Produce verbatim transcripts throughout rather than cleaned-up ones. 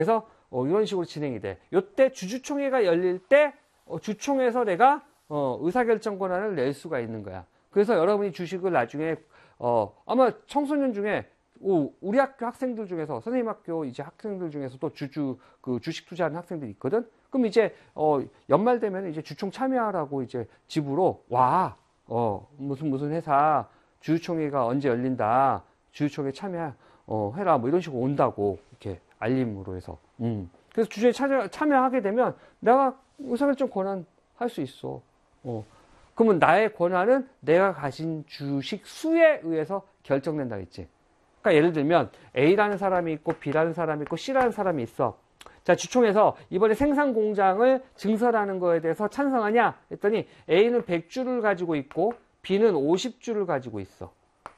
그래서 어, 이런 식으로 진행이 돼. 요때 주주총회가 열릴 때 어, 주총회에서 내가 어, 의사결정 권한을 낼 수가 있는 거야. 그래서 여러분이 주식을 나중에 어, 아마 청소년 중에 오, 우리 학교 학생들 중에서 선생님 학교 이제 학생들 중에서 또 주주 그 주식 투자하는 학생들이 있거든. 그럼 이제 어, 연말 되면 이제 주총 참여하라고 이제 집으로 와. 어, 무슨 무슨 회사 주주총회가 언제 열린다. 주주총회 참여 어, 해라. 뭐 이런 식으로 온다고 이렇게 알림으로 해서. 음. 그래서 주주에 참여, 참여하게 되면 내가 의사결정 권한 할 수 있어. 어. 그러면 나의 권한은 내가 가진 주식 수에 의해서 결정된다 했지. 그러니까 예를 들면 A라는 사람이 있고 B라는 사람이 있고 C라는 사람이 있어. 자, 주총에서 이번에 생산 공장을 증설하는 거에 대해서 찬성하냐 했더니 A는 백 주를 가지고 있고 B는 오십 주를 가지고 있어.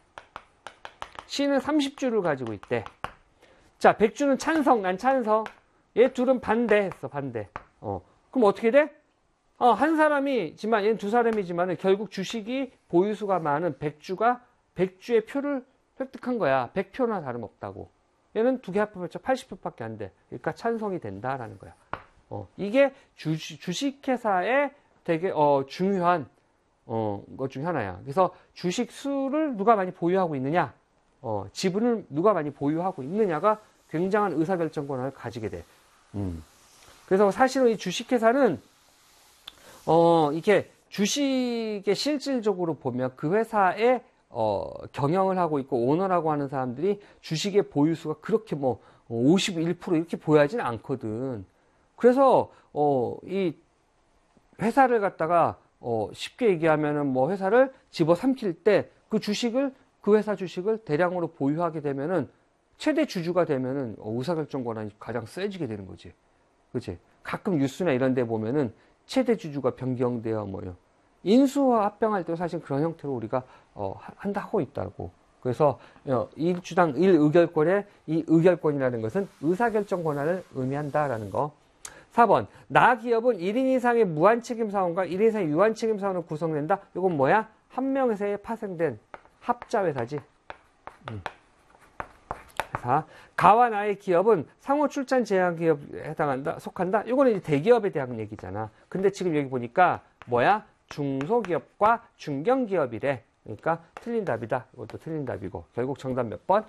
C는 삼십 주를 가지고 있대. 자, 백 주는 찬성, 난 찬성. 얘 둘은 반대했어, 반대. 어. 그럼 어떻게 돼? 어, 한 사람이지만, 얘는 두 사람이지만 결국 주식이 보유수가 많은 백 주가 백 주의 표를 획득한 거야. 백 표나 다름없다고. 얘는 두 개 합하면 팔십 표밖에 안 돼. 그러니까 찬성이 된다라는 거야. 어, 이게 주, 주식회사의 되게 어, 중요한 어, 것 중에 하나야. 그래서 주식 수를 누가 많이 보유하고 있느냐, 어, 지분을 누가 많이 보유하고 있느냐가 굉장한 의사결정 권한을 가지게 돼. 음. 그래서 사실은 이 주식회사는 어, 이게 주식에 실질적으로 보면 그 회사의 어, 경영을 하고 있고 오너라고 하는 사람들이 주식의 보유수가 그렇게 뭐 오십일 퍼센트 이렇게 보여야지는 않거든. 그래서 어, 이 회사를 갖다가 어, 쉽게 얘기하면은 뭐 회사를 집어삼킬 때 그 주식을 그 회사 주식을 대량으로 보유하게 되면은 최대 주주가 되면은 어, 의사결정 권한이 가장 세지게 되는 거지. 그치? 가끔 뉴스나 이런 데 보면은 최대 주주가 변경되어 뭐요. 인수와 합병할 때도 사실 그런 형태로 우리가 어, 한다 하고 있다고. 그래서 어, 일 주당 일 의결권의 이 의결권이라는 것은 의사결정 권한을 의미한다라는 거. 사 번. 나 기업은 일 인 이상의 무한책임 사원과 일 인 이상의 유한책임 사원을 구성된다. 이건 뭐야? 한 명에서 파생된 합자회사지. 음. 사. 가와 나의 기업은 상호 출산 제한 기업에 해당한다, 속한다. 이거는 이제 대기업에 대한 얘기잖아. 근데 지금 여기 보니까 뭐야? 중소기업과 중견기업이래. 그러니까 틀린 답이다. 이것도 틀린 답이고. 결국 정답 몇 번?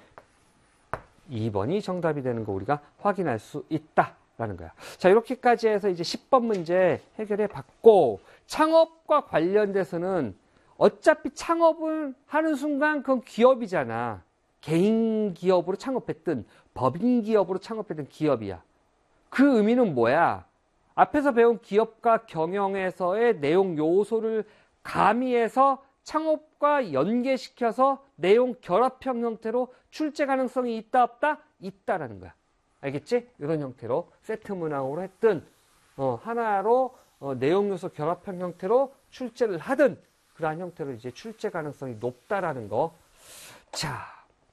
이 번이 정답이 되는 거 우리가 확인할 수 있다라는 거야. 자, 이렇게까지 해서 이제 십 번 문제 해결해 봤고, 창업과 관련돼서는 어차피 창업을 하는 순간 그건 기업이잖아. 개인 기업으로 창업했든 법인 기업으로 창업했든 기업이야. 그 의미는 뭐야? 앞에서 배운 기업가 경영에서의 내용 요소를 가미해서 창업과 연계시켜서 내용 결합형 형태로 출제 가능성이 있다 없다? 있다라는 거야. 알겠지? 이런 형태로 세트 문항으로 했든 어, 하나로 어, 내용 요소 결합형 형태로 출제를 하든 그러한 형태로 이제 출제 가능성이 높다라는 거. 자,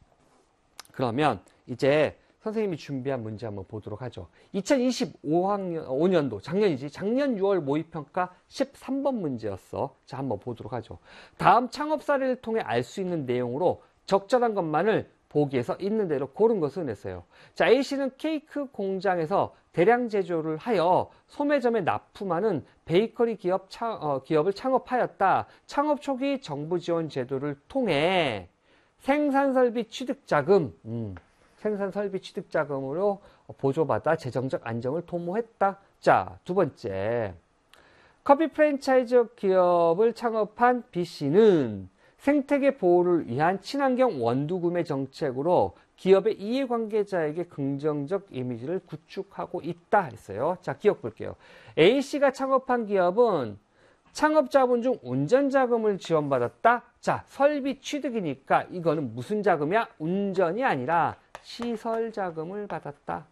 그러면 이제 선생님이 준비한 문제 한번 보도록 하죠. 이천이십오 학년, 오 년도, 작년이지. 작년 유월 모의평가 십삼 번 문제였어. 자, 한번 보도록 하죠. 다음 창업 사례를 통해 알 수 있는 내용으로 적절한 것만을 보기에서 있는 대로 고른 것을 냈어요. 자, A씨는 케이크 공장에서 대량 제조를 하여 소매점에 납품하는 베이커리 기업 차, 어, 기업을 창업하였다. 창업 초기 정부 지원 제도를 통해 생산설비 취득자금, 음, 생산설비 취득자금으로 보조받아 재정적 안정을 도모했다. 자, 두 번째. 커피 프랜차이즈 기업을 창업한 B씨는 생태계 보호를 위한 친환경 원두구매 정책으로 기업의 이해관계자에게 긍정적 이미지를 구축하고 있다 했어요. 자, 기억 볼게요. A씨가 창업한 기업은 창업자분 중 운전자금을 지원받았다. 자, 설비 취득이니까 이거는 무슨 자금이야? 운전이 아니라 시설자금을 받았다.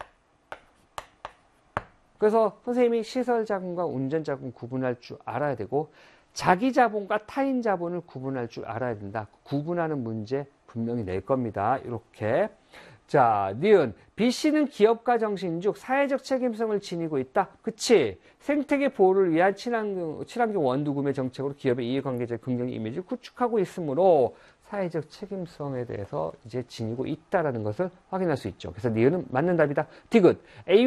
그래서 선생님이 시설자금과 운전자금 구분할 줄 알아야 되고 자기 자본과 타인 자본을 구분할 줄 알아야 된다. 구분하는 문제 분명히 낼 겁니다. 이렇게. 자, 니은. B씨는 기업가 정신즉 사회적 책임성을 지니고 있다. 그치? 생태계 보호를 위한 친환경, 친환경 원두 구매 정책으로 기업의 이해관계자의 긍정 이미지를 구축하고 있으므로 사회적 책임성에 대해서 이제 지니고 있다라는 것을 확인할 수 있죠. 그래서 니은은 맞는 답이다. 디귿. A